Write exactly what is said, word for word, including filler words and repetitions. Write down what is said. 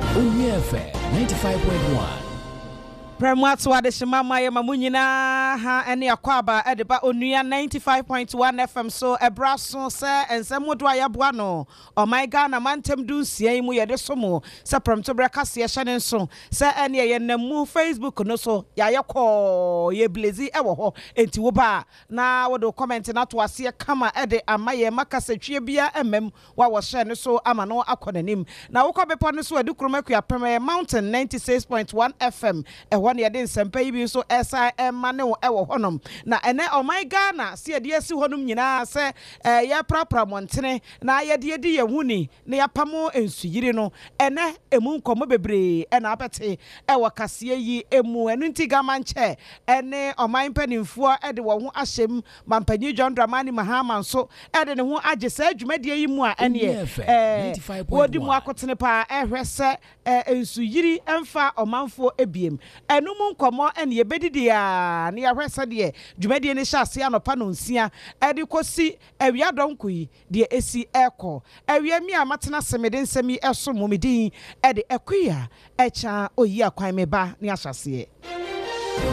Onua F M ninety-five point one. Premwatu adeshima maye mamunyina ha ene akwaba edeba Onua ninety-five point one F M so ebraso se ensemo do ayaboa no o my Ghana mantem du sia mu yede so mo se premto breka se hye nso se ene ye namu Facebook no so ya yekọ ye blazy ewo ho enti wo ba na wo do comment na to ase kama ede amaye makasatwie bia emem wa wo hye ne so ama no akonanim na wo kobepo ne so ade kuromakua peme Mountain ninety-six point one F M e ne yede nsempa yi bi so S I M mane wo ewo honom na ene oh my Ghana se yede asi honom nyina se eh ya prapra montene na yede yede ye huni na ya pamo ensuyiri no ene emu nkomo bebre ena apete ewo kase yi emu enu nti gamanche ene oh my mpanimfo ede wo ho ahyem mampanyi John Dramani Mahama so ede ne ho agese adwumadie yi mu a ene eh wodi mu akotene pa ehwese ensuyiri emfa omanfo ebiem enum nkomo ene yebedidi a ne yahwese de dwumadie ne hyase anopa no nsia ede kosi awia donkoyi de esi eko awia mi amatena semede nsemi eso momedin ede ekoya echa oyi akwan meba ne ahyase